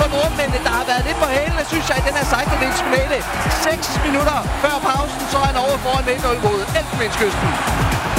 nordmændene, der har været lidt på hælene, synes jeg, i den her 16. finale. 6 minutter før pausen, så er han over foran med 1-0 mod Elfenbenskysten.